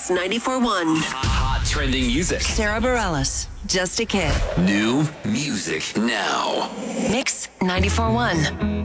Mix 94.1. Hot trending music. Sarah Bareilles, Just a Kid. New music now. Mix 94.1.